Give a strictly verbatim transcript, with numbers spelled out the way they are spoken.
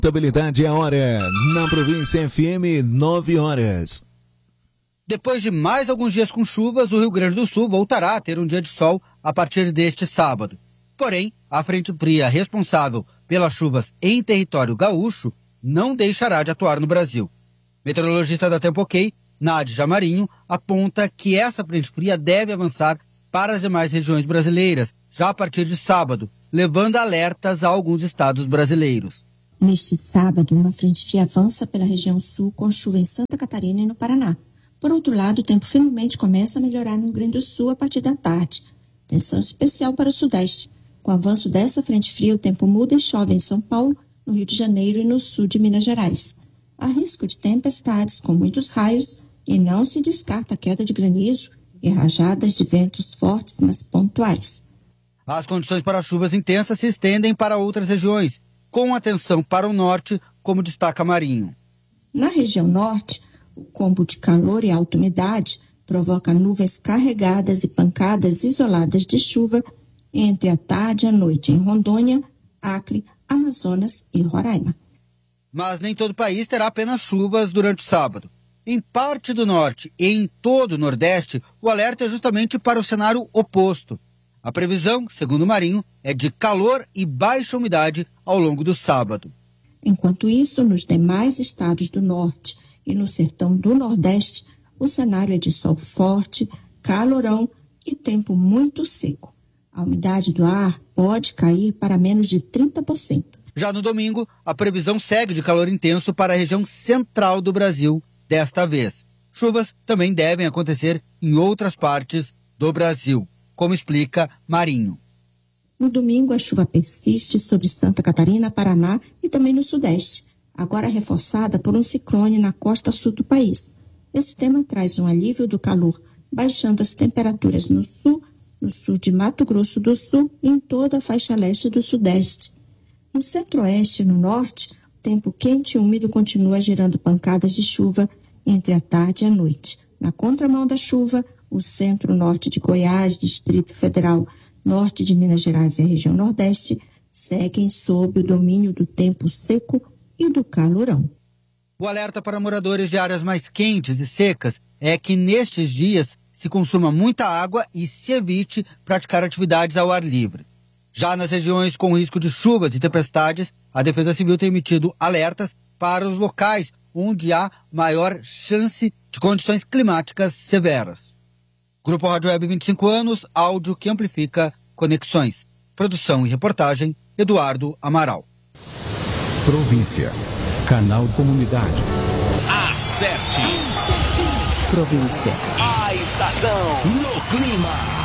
Estabilidade é a hora. Na província F M, nove horas. Depois de mais alguns dias com chuvas, o Rio Grande do Sul voltará a ter um dia de sol a partir deste sábado. Porém, a frente fria responsável pelas chuvas em território gaúcho não deixará de atuar no Brasil. Meteorologista da Tempo Ok, Nádia Marinho, aponta que essa frente fria deve avançar para as demais regiões brasileiras, já a partir de sábado, levando alertas a alguns estados brasileiros. Neste sábado, uma frente fria avança pela região sul com chuva em Santa Catarina e no Paraná. Por outro lado, o tempo finalmente começa a melhorar no Rio Grande do Sul a partir da tarde. Atenção especial para o sudeste. Com o avanço dessa frente fria, o tempo muda e chove em São Paulo, no Rio de Janeiro e no sul de Minas Gerais. Há risco de tempestades com muitos raios e não se descarta a queda de granizo e rajadas de ventos fortes, mas pontuais. As condições para chuvas intensas se estendem para outras regiões, com atenção para o norte, como destaca Marinho. Na região norte, o combo de calor e alta umidade provoca nuvens carregadas e pancadas isoladas de chuva entre a tarde e a noite em Rondônia, Acre, Amazonas e Roraima. Mas nem todo o país terá apenas chuvas durante o sábado. Em parte do norte e em todo o nordeste, o alerta é justamente para o cenário oposto. A previsão, segundo o Marinho, é de calor e baixa umidade ao longo do sábado. Enquanto isso, nos demais estados do norte e no sertão do nordeste, o cenário é de sol forte, calorão e tempo muito seco. A umidade do ar pode cair para menos de trinta por cento. Já no domingo, a previsão segue de calor intenso para a região central do Brasil, desta vez. Chuvas também devem acontecer em outras partes do Brasil, como explica Marinho. No domingo, a chuva persiste sobre Santa Catarina, Paraná e também no sudeste, agora reforçada por um ciclone na costa sul do país. Esse sistema traz um alívio do calor, baixando as temperaturas no sul, no sul de Mato Grosso do Sul e em toda a faixa leste do sudeste. No centro-oeste e no norte, o tempo quente e úmido continua gerando pancadas de chuva entre a tarde e a noite. Na contramão da chuva, o centro-norte de Goiás, Distrito Federal, norte de Minas Gerais e a região nordeste seguem sob o domínio do tempo seco e do calorão. O alerta para moradores de áreas mais quentes e secas é que nestes dias se consuma muita água e se evite praticar atividades ao ar livre. Já nas regiões com risco de chuvas e tempestades, a Defesa Civil tem emitido alertas para os locais onde há maior chance de condições climáticas severas. Grupo Rádio Web vinte e cinco anos, áudio que amplifica conexões. Produção e reportagem, Eduardo Amaral. Província. Canal Comunidade. Acerte. Província. A Estadão no clima.